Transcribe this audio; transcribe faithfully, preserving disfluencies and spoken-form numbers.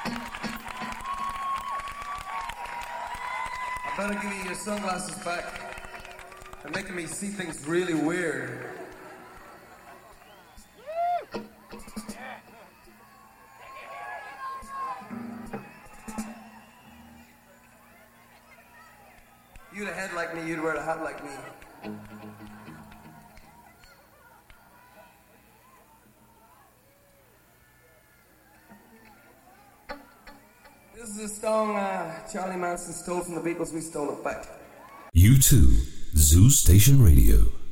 I better give you your sunglasses back. They're making me see things really weird. You'd a head like me, you'd wear a hat like me. This is a song uh, Charlie Manson stole from the Beatles. We stole it back. U two, Zoo Station Radio.